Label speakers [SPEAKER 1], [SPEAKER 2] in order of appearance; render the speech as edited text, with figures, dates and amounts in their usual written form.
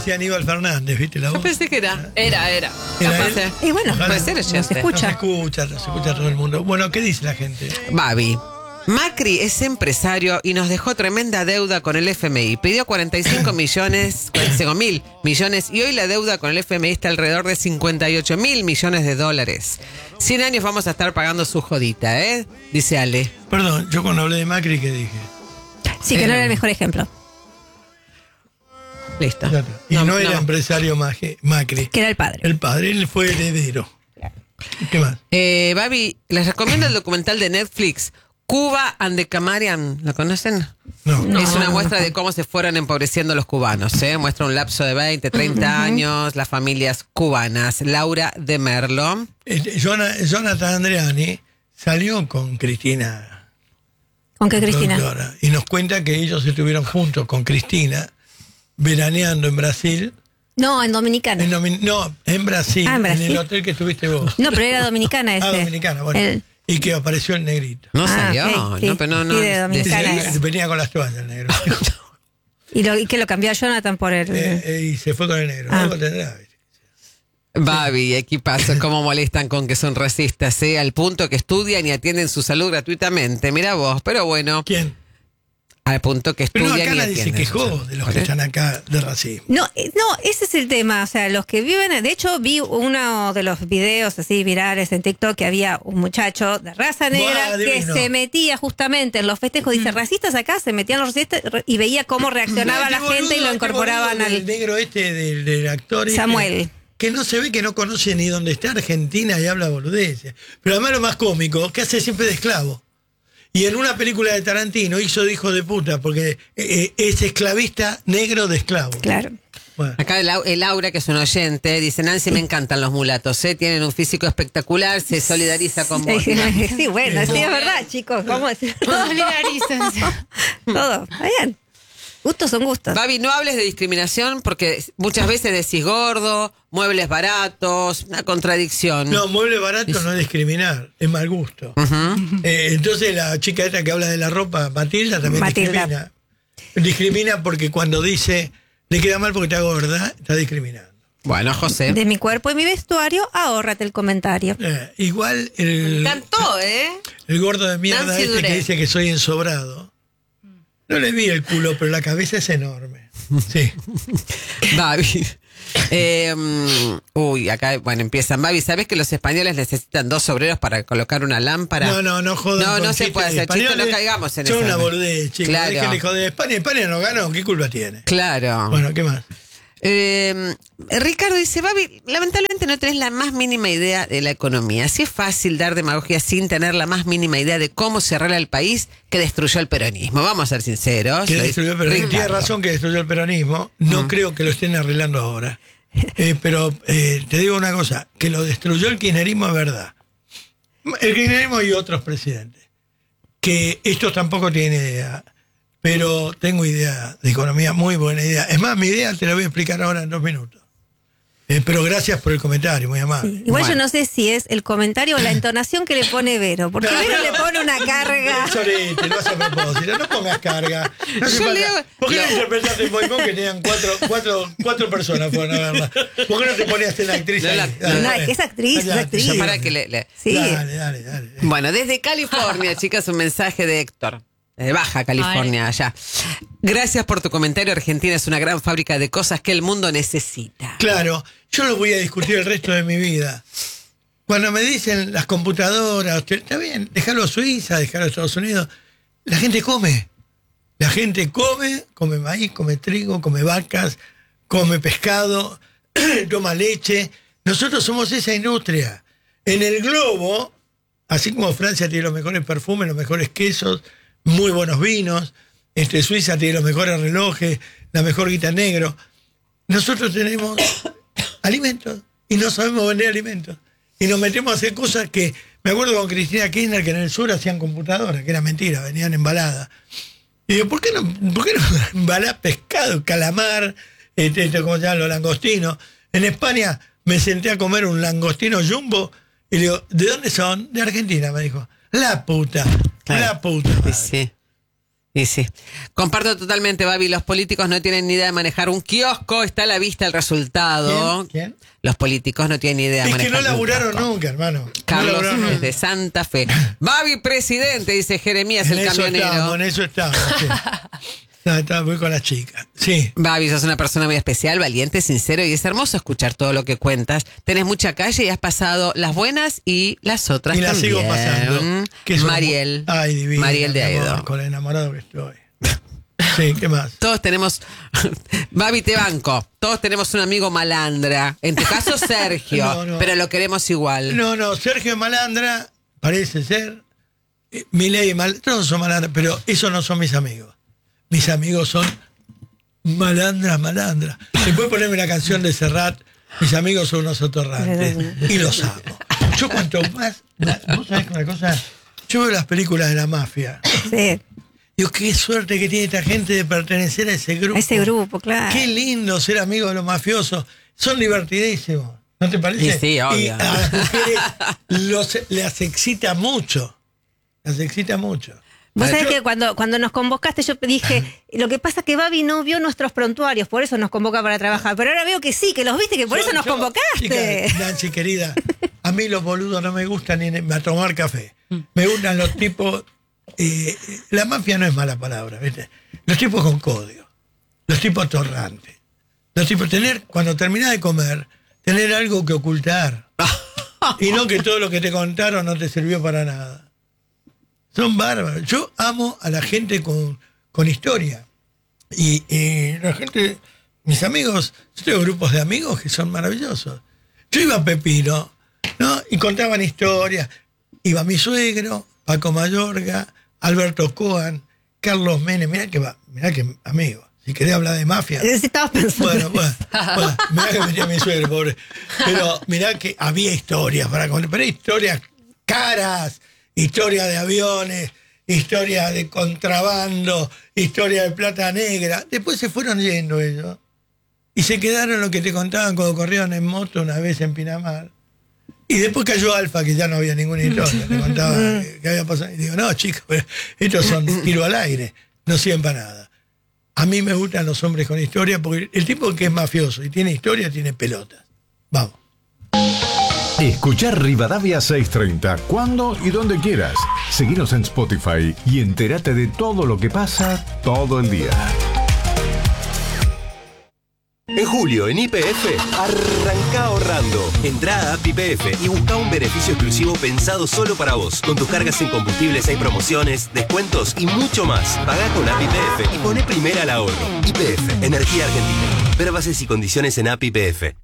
[SPEAKER 1] decía Aníbal Fernández, ¿viste la voz?
[SPEAKER 2] Yo pensé que era.
[SPEAKER 1] ¿Era él?
[SPEAKER 3] Y bueno,
[SPEAKER 1] Ojalá.
[SPEAKER 2] puede ser
[SPEAKER 3] no se
[SPEAKER 2] oyente.
[SPEAKER 3] escucha.
[SPEAKER 1] No se escucha todo el mundo. Bueno, ¿qué dice la gente?
[SPEAKER 2] Babi. Macri es empresario y nos dejó tremenda deuda con el FMI. Pidió 45 mil millones y hoy la deuda con el FMI está alrededor de 58 mil millones de dólares. 100 años vamos a estar pagando su jodita, dice Ale.
[SPEAKER 1] Perdón, yo cuando hablé de Macri, ¿qué dije?
[SPEAKER 3] Sí, que no era el mejor ejemplo.
[SPEAKER 2] Listo.
[SPEAKER 1] Y no era empresario Macri.
[SPEAKER 3] Que era el padre.
[SPEAKER 1] El padre, él fue heredero. ¿Qué más?
[SPEAKER 2] Babi, les recomiendo el documental de Netflix, Cuba and the Camarian. ¿Lo conocen?
[SPEAKER 1] No.
[SPEAKER 2] Es una muestra de cómo se fueron empobreciendo los cubanos. Muestra un lapso de 20, 30 años, las familias cubanas. Laura de Merlo.
[SPEAKER 1] Jonathan Andreani salió con Cristina.
[SPEAKER 3] ¿Con qué Cristina?
[SPEAKER 1] Productora, y nos cuenta que ellos estuvieron juntos con Cristina, veraneando en Brasil.
[SPEAKER 3] No, en Dominicana.
[SPEAKER 1] En Brasil,
[SPEAKER 3] Ah, ¿en Brasil?
[SPEAKER 1] en el hotel que estuviste vos.
[SPEAKER 3] No, pero era dominicana ese.
[SPEAKER 1] Dominicana, bueno. Y que apareció el negrito.
[SPEAKER 2] No salió.
[SPEAKER 3] ok, sí.
[SPEAKER 2] No, pero no.
[SPEAKER 3] Sí, de Dominicana
[SPEAKER 1] Dice,
[SPEAKER 3] es.
[SPEAKER 1] venía con las toallas el negro.
[SPEAKER 3] ¿Y que lo cambió a Jonathan por él?
[SPEAKER 1] Y se fue con el negro.
[SPEAKER 3] Ah.
[SPEAKER 1] Algo tendrá, ¿viste?
[SPEAKER 2] Babi, equipazo, cómo molestan con que son racistas, al punto que estudian y atienden su salud gratuitamente. Mira vos, pero bueno.
[SPEAKER 1] ¿Quién?
[SPEAKER 2] Al punto que
[SPEAKER 1] Pero
[SPEAKER 2] estudian
[SPEAKER 1] acá
[SPEAKER 2] y
[SPEAKER 1] nadie se
[SPEAKER 2] atienden.
[SPEAKER 1] quejó de los que están acá de racismo.
[SPEAKER 3] No, ese es el tema. O sea, los que viven. De hecho, vi uno de los videos así virales en TikTok que había un muchacho de raza negra que
[SPEAKER 1] divino.
[SPEAKER 3] se metía justamente en los festejos. Dice, racistas acá, se metían los racistas y veía cómo reaccionaba
[SPEAKER 1] Qué
[SPEAKER 3] la gente y
[SPEAKER 1] boludo,
[SPEAKER 3] lo incorporaban
[SPEAKER 1] qué boludo
[SPEAKER 3] al.
[SPEAKER 1] del negro del actor.
[SPEAKER 3] Samuel.
[SPEAKER 1] Que no se ve, que no conoce ni dónde está Argentina y habla boludeces. Pero además lo más cómico, que hace siempre de esclavo. Y en una película de Tarantino hizo de hijo de puta, porque es esclavista negro de esclavo.
[SPEAKER 3] Claro.
[SPEAKER 1] Bueno.
[SPEAKER 2] Acá el Laura, que es un oyente, dice: Nancy, me encantan los mulatos, tienen un físico espectacular, se solidariza con vos.
[SPEAKER 3] Sí, bueno, sí, es verdad, chicos. ¿Cómo es?
[SPEAKER 4] Solidarícense.
[SPEAKER 3] Todo. Está bien. Gustos son gustos.
[SPEAKER 2] Babi, no hables de discriminación porque muchas veces decís gordo, muebles baratos, una contradicción.
[SPEAKER 1] No, mueble barato no es discriminar, es mal gusto. Entonces la chica esta que habla de la ropa, Matilda, también discrimina. Discrimina porque cuando dice, le queda mal porque está gorda, está discriminando.
[SPEAKER 2] Bueno, José.
[SPEAKER 3] De mi cuerpo y mi vestuario, ahórrate el comentario.
[SPEAKER 1] Igual
[SPEAKER 2] Me encantó,
[SPEAKER 1] el gordo de mierda
[SPEAKER 2] Nancy
[SPEAKER 1] este
[SPEAKER 2] Duré.
[SPEAKER 1] que dice que soy ensobrado. No le vi el culo, pero la cabeza es enorme. Sí.
[SPEAKER 2] Babi. Acá, bueno, empiezan. Babi, ¿sabes que los españoles necesitan 2 obreros para colocar una lámpara?
[SPEAKER 1] No jodan.
[SPEAKER 2] No se puede hacer chiste, no caigamos en eso.
[SPEAKER 1] Son una boludez, chicos.
[SPEAKER 2] Claro.
[SPEAKER 1] Déjenle joder. España no ganó, ¿qué culpa tiene?
[SPEAKER 2] Claro.
[SPEAKER 1] Bueno, ¿qué más?
[SPEAKER 2] Ricardo dice: Babi, lamentablemente no tenés la más mínima idea de la economía. Así es fácil dar demagogia sin tener la más mínima idea de cómo se arregla el país que destruyó el peronismo. Vamos a ser sinceros.
[SPEAKER 1] Que destruyó el peronismo. Tiene razón que destruyó el peronismo. No creo que lo estén arreglando ahora. Pero te digo una cosa, que lo destruyó el kirchnerismo es verdad. El kirchnerismo y otros presidentes. Que estos tampoco tienen idea. Pero tengo idea de economía, muy buena idea. Es más, mi idea te la voy a explicar ahora en 2 minutos. Pero gracias por el comentario, muy amable.
[SPEAKER 3] Sí. Igual yo no sé si es el comentario o la entonación que le pone Vero, porque Vero le pone una carga.
[SPEAKER 1] Sorete, lo hace a propósito, no pongas carga. No hace
[SPEAKER 2] Yo
[SPEAKER 1] falta.
[SPEAKER 2] leo-
[SPEAKER 1] ¿Por qué no interpretaste en Boimón que tenían cuatro personas fueron a verla? ¿Por qué no te ponías en la actriz?
[SPEAKER 2] No,
[SPEAKER 1] ahí?
[SPEAKER 3] No, es que es actriz, es actriz.
[SPEAKER 2] Yo para que le...
[SPEAKER 3] Sí.
[SPEAKER 1] Dale.
[SPEAKER 2] Bueno, desde California, chicas, un mensaje de Héctor. De Baja California, allá. Gracias por tu comentario. Argentina es una gran fábrica de cosas que el mundo necesita.
[SPEAKER 1] Claro, yo lo voy a discutir el resto de mi vida. Cuando me dicen las computadoras, está bien, déjalo a Suiza, déjalo a Estados Unidos. La gente come. La gente come maíz, come trigo, come vacas, come pescado, toma leche. Nosotros somos esa industria. En el globo, así como Francia tiene los mejores perfumes, los mejores quesos, muy buenos vinos, Suiza tiene los mejores relojes, la mejor guita negro. Nosotros tenemos alimentos y no sabemos vender alimentos. Y nos metemos a hacer cosas que... Me acuerdo con Cristina Kirchner que en el sur hacían computadoras, que era mentira, venían embaladas. Y digo, ¿por qué no embalás pescado, calamar, como se llaman los langostinos? En España me senté a comer un langostino jumbo y le digo, ¿de dónde son? De Argentina, me dijo. La puta.
[SPEAKER 2] Claro.
[SPEAKER 1] La puta.
[SPEAKER 2] Sí. Y sí. Comparto totalmente, Babi. Los políticos no tienen ni idea de manejar un kiosco. Está a la vista el resultado.
[SPEAKER 1] ¿Quién?
[SPEAKER 2] Los políticos no tienen ni idea de
[SPEAKER 1] Es que
[SPEAKER 2] manejar
[SPEAKER 1] no laburaron
[SPEAKER 2] un kiosco.
[SPEAKER 1] nunca, hermano.
[SPEAKER 2] Carlos
[SPEAKER 1] no laburaron
[SPEAKER 2] desde Santa Fe. Babi presidente, dice Jeremías,
[SPEAKER 1] En
[SPEAKER 2] el
[SPEAKER 1] eso
[SPEAKER 2] camionero.
[SPEAKER 1] estamos, en eso estamos. Sí. Está muy con la chica. Sí.
[SPEAKER 2] Babi, sos una persona muy especial, valiente, sincero, y es hermoso escuchar todo lo que cuentas. Tenés mucha calle y has pasado las buenas y las otras
[SPEAKER 1] Y la
[SPEAKER 2] también.
[SPEAKER 1] sigo pasando. Que son-
[SPEAKER 2] Mariel.
[SPEAKER 1] Ay, divina.
[SPEAKER 2] Mariel de
[SPEAKER 1] mi amor,
[SPEAKER 2] Aedo.
[SPEAKER 1] Con el enamorado que estoy. Sí, ¿qué más?
[SPEAKER 2] Todos tenemos, Babi, te banco, todos tenemos un amigo malandra. En tu caso, Sergio,
[SPEAKER 1] No.
[SPEAKER 2] pero lo queremos igual.
[SPEAKER 1] No, Sergio Malandra, parece ser. Milei, todos son malandras, pero esos no son mis amigos. Mis amigos son malandras. Se puede ponerme la canción de Serrat, mis amigos son unos otorrantes, y los amo. Yo cuanto más, vos sabés una cosa, yo veo las películas de la mafia.
[SPEAKER 3] Sí,
[SPEAKER 1] Digo, qué suerte que tiene esta gente de pertenecer a ese grupo.
[SPEAKER 3] a ese grupo, claro.
[SPEAKER 1] Qué lindo ser amigo de los mafiosos. Son divertidísimos. ¿No te parece?
[SPEAKER 2] Y sí, obvio.
[SPEAKER 1] Y a las mujeres las excita mucho. Las excita mucho.
[SPEAKER 3] Vos sabés
[SPEAKER 1] Yo-
[SPEAKER 3] que cuando nos convocaste yo dije, lo que pasa es que Babi no vio nuestros prontuarios, por eso nos convoca para trabajar. Pero ahora veo que sí, que los viste, que por eso nos convocaste.
[SPEAKER 1] Chica, Nancy, querida, a mí los boludos no me gustan ni a tomar café. Me gustan los tipos... la mafia no es mala palabra, ¿viste? Los tipos con código. Los tipos torrantes. Los tipos cuando terminás de comer, tener algo que ocultar. Y no que todo lo que te contaron no te sirvió para nada. Son bárbaros. Yo amo a la gente con historia. Y la gente, mis amigos, yo tengo grupos de amigos que son maravillosos. Yo iba a Pepino, ¿no? Y contaban historias. Iba mi suegro, Paco Mayorga, Alberto Coan, Carlos Menem. Mirá que amigo. Si querés hablar de mafia.
[SPEAKER 3] Sí, estabas pensando.
[SPEAKER 1] Bueno, mirá que metía mi suegro, pobre. Pero mirá que había historias para contar. Pero historias caras. Historia de aviones, historia de contrabando, historia de plata negra. Después se fueron yendo ellos. Y se quedaron lo que te contaban cuando corrieron en moto una vez en Pinamar. Y después cayó Alfa, que ya no había ninguna historia. Te contaba qué había pasado. Y digo, no, chicos, estos son tiro al aire. No sirven para nada. A mí me gustan los hombres con historia, porque el tipo que es mafioso y tiene historia, tiene pelotas. Vamos.
[SPEAKER 4] Escuchar Rivadavia 630 cuando y donde quieras. Seguinos en Spotify y entérate de todo lo que pasa todo el día.
[SPEAKER 5] En julio, en YPF, arranca ahorrando. Entrá a App YPF y busca un beneficio exclusivo pensado solo para vos. Con tus cargas en combustibles hay promociones, descuentos y mucho más. Pagá con App YPF y poné primera al ahorro. YPF, Energía Argentina. Ver bases y condiciones en App YPF.